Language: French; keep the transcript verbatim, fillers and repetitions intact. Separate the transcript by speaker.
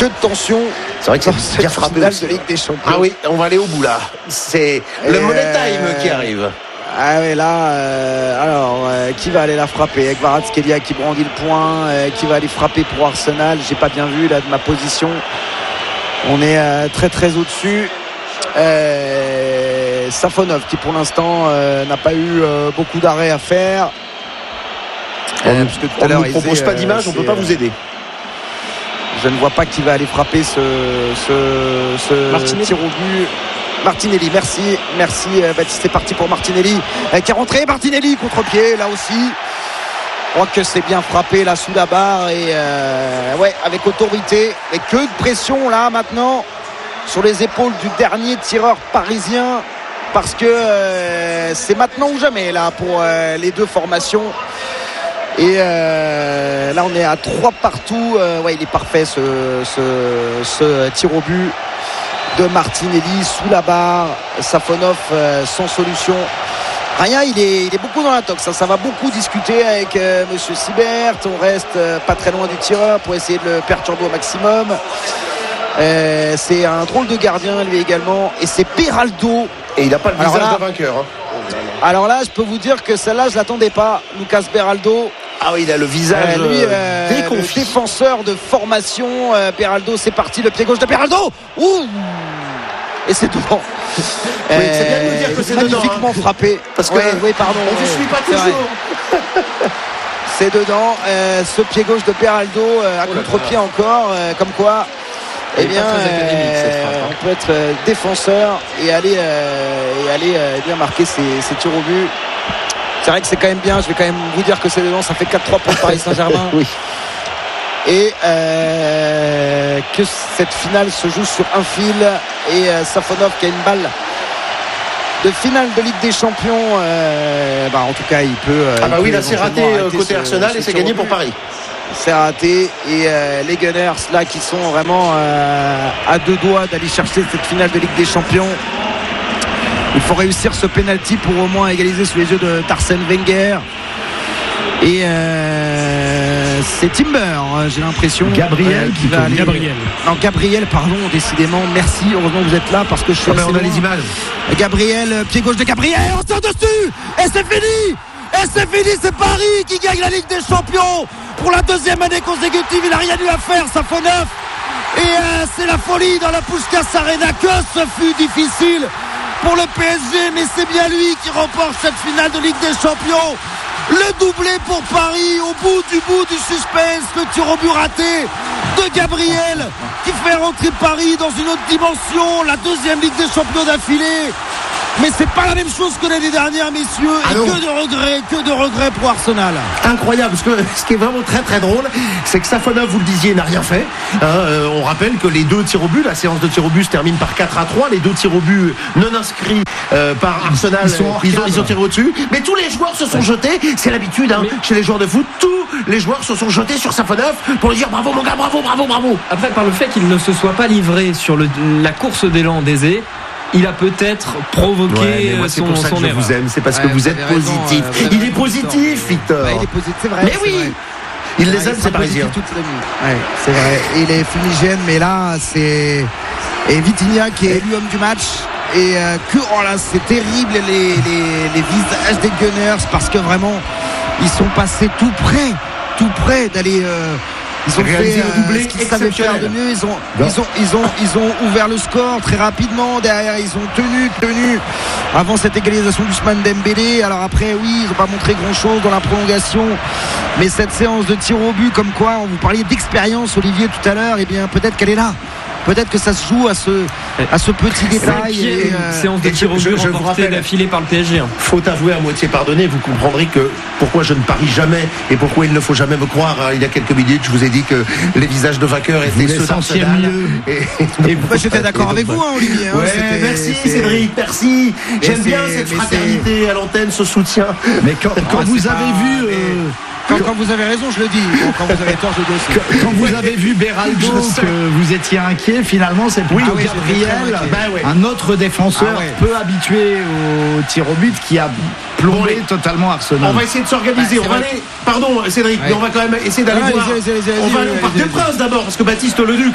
Speaker 1: que de tension.
Speaker 2: C'est vrai que c'est bien frappé
Speaker 1: finale
Speaker 2: aussi.
Speaker 1: de Ligue des Champions.
Speaker 2: Ah oui, on va aller au bout là. C'est le money time qui arrive.
Speaker 1: Ah oui, là, euh, alors, euh, qui va aller la frapper? Kvaratskhelia qui brandit le point, euh, qui va aller frapper pour Arsenal? J'ai pas bien vu là de ma position. On est euh, très très au-dessus. Euh, Safonov qui pour l'instant euh, n'a pas eu euh, beaucoup d'arrêts à faire.
Speaker 2: Euh, parce que tout à l'heure, on ne propose disait, pas d'image, euh, on ne peut pas vous aider.
Speaker 1: Je ne vois pas qui va aller frapper ce, ce, ce tir au but. Martinelli, merci, merci Baptiste, c'est parti pour Martinelli euh, qui est rentré, Martinelli contre-pied là aussi. Je crois que c'est bien frappé là sous la barre et euh, ouais, avec autorité. Et que de pression là maintenant sur les épaules du dernier tireur parisien, parce que euh, c'est maintenant ou jamais là pour euh, les deux formations. Et euh, là on est à trois partout. euh, ouais, il est parfait ce, ce, ce tir au but de Martinelli sous la barre. Safonov euh, sans solution. Rien, il est, il est beaucoup dans la tox. Ça, ça va beaucoup discuter avec euh, Monsieur Sibert. On reste euh, pas très loin du tireur pour essayer de le perturber au maximum. Euh, c'est un drôle de gardien lui également. Et c'est Beraldo.
Speaker 2: Et il n'a pas le visage
Speaker 1: là,
Speaker 2: de vainqueur. Hein.
Speaker 1: Alors là, je peux vous dire que celle-là, je l'attendais pas. Lucas Beraldo.
Speaker 2: Ah oui, il a le visage
Speaker 1: euh, lui, euh,
Speaker 2: déconfit.
Speaker 1: Le défenseur de formation. Euh, Beraldo, c'est parti. Le pied gauche de Beraldo. Ouh. Et c'est devant.
Speaker 2: Oui, euh, c'est bien de nous dire que c'est
Speaker 1: magnifiquement
Speaker 2: dedans, hein.
Speaker 1: frappé.
Speaker 2: Parce que
Speaker 1: oui, oui, pardon.
Speaker 2: On ne
Speaker 1: oui,
Speaker 2: suit pas
Speaker 1: c'est
Speaker 2: toujours.
Speaker 1: C'est dedans. Euh, ce pied gauche de Beraldo euh, à oh contre-pied encore. Euh, comme quoi, eh bien, euh, on peut être euh, défenseur et aller, euh, et aller euh, bien marquer ses, ses tirs au but. C'est vrai que c'est quand même bien. Je vais quand même vous dire que c'est dedans. Ça fait quatre trois pour le Paris Saint-Germain.
Speaker 2: Oui.
Speaker 1: Et euh, que cette finale se joue sur un fil. Et euh, Safonov qui a une balle de finale de Ligue des Champions. Euh, bah, en tout cas, il peut. Euh,
Speaker 2: ah bah
Speaker 1: il
Speaker 2: oui,
Speaker 1: peut
Speaker 2: là c'est raté côté ce, Arsenal ce et c'est gagné pour Paris.
Speaker 1: C'est raté. Et euh, les Gunners là qui sont vraiment euh, à deux doigts d'aller chercher cette finale de Ligue des Champions. Il faut réussir ce penalty pour au moins égaliser sous les yeux de d'Arsène Wenger. Et euh, c'est Timber, j'ai l'impression.
Speaker 3: Gabriel
Speaker 1: euh, qui va aller.
Speaker 3: Gabriel.
Speaker 1: Non, Gabriel, pardon, décidément. Merci, heureusement que vous êtes là parce que je suis.
Speaker 3: Ah ben on a les images.
Speaker 1: Gabriel, pied gauche de Gabriel, on tire dessus et c'est fini. Et c'est fini, c'est Paris qui gagne la Ligue des Champions pour la deuxième année consécutive. Il n'a rien eu à faire, Safonov. Et euh, c'est la folie dans la Puskás Arena. Que ce fut difficile pour le P S G, mais c'est bien lui qui remporte cette finale de Ligue des Champions. Le doublé pour Paris au bout du bout du suspense. Le tir au but raté de Gabriel qui fait rentrer Paris dans une autre dimension. La deuxième Ligue des Champions d'affilée. Mais c'est pas la même chose que l'année dernière, messieurs. Et ah que de regrets, que de regrets pour Arsenal.
Speaker 2: Incroyable, parce que ce qui est vraiment très très drôle, c'est que Safonov, vous le disiez, n'a rien fait. Hein, euh, on rappelle que les deux tirs au but, la séance de tirs au but se termine par quatre à trois. Les deux tirs au but non inscrits euh, par Arsenal, ils, sont ils, ont, ils ont tiré au-dessus. Mais tous les joueurs se sont ouais. jetés. C'est l'habitude hein, chez les joueurs de foot. Tous les joueurs se sont jetés sur Safonov pour lui dire bravo mon gars, bravo, bravo, bravo.
Speaker 4: Après, par le fait qu'il ne se soit pas livré sur le, la course d'élan d'Aizé, il a peut-être provoqué
Speaker 2: ouais, moi,
Speaker 4: son,
Speaker 2: c'est pour ça
Speaker 4: son
Speaker 2: que je
Speaker 4: erreur.
Speaker 2: vous aime, c'est parce
Speaker 1: ouais,
Speaker 2: que vous êtes
Speaker 1: raison,
Speaker 2: positif.
Speaker 1: euh,
Speaker 2: il est positif, Victor.
Speaker 1: Ouais, il est positif, c'est vrai.
Speaker 2: Mais oui,
Speaker 1: vrai.
Speaker 2: il les
Speaker 1: ouais,
Speaker 2: aime, c'est parisien.
Speaker 1: Ouais, c'est vrai. Il est fumigène, mais là, c'est et Vitinha qui est élu homme du match. Et euh, que oh là, c'est terrible les, les, les visages des Gunners parce que vraiment, ils sont passés tout près, tout près d'aller. Euh, Ils ont fait
Speaker 2: un doublé
Speaker 1: euh, ce qu'ils savaient faire de mieux. Ils ont, ils, ont, ils, ont, ils ont ouvert le score très rapidement. Derrière, ils ont tenu, tenu avant cette égalisation d'Ousmane Dembélé. Alors après, oui, ils n'ont pas montré grand-chose dans la prolongation. Mais cette séance de tir au but, comme quoi, on vous parlait d'expérience, Olivier, tout à l'heure, et eh bien peut-être qu'elle est là. Peut-être que ça se joue à ce, à ce petit détail.
Speaker 4: Et euh, séance de tir au but remportée d'affilée par le P S G. Hein.
Speaker 2: Faut avouer à moitié pardonné. Vous comprendrez que pourquoi je ne parie jamais et pourquoi il ne faut jamais me croire. Il y a quelques minutes, je vous ai dit que les visages de vainqueurs étaient ceux d'Arsenal.
Speaker 1: Et, et, et bah, j'étais d'accord avec vous, hein, Olivier. Hein,
Speaker 2: ouais, merci Cédric, merci. J'aime bien cette fraternité à l'antenne, ce soutien.
Speaker 3: Mais quand, quand ah, vous avez pas, vu. Euh...
Speaker 1: Quand, quand vous avez raison, je le dis. Bon, quand vous avez tort, je le dis aussi.
Speaker 3: Quand vous avez vu Beraldo, que vous étiez inquiet, finalement, c'est plutôt
Speaker 1: oui,
Speaker 3: Gabriel,
Speaker 1: bah
Speaker 3: ouais. un autre défenseur ah ouais. peu habitué au tir au but qui a plombé bon, totalement Arsenal.
Speaker 2: On va essayer de s'organiser. Bah, on va aller. Pardon, Cédric, ouais. mais on va quand même essayer d'aller ah, voir. Allez, allez, allez, on va aller au Parc des Princes d'abord, parce que Baptiste Leduc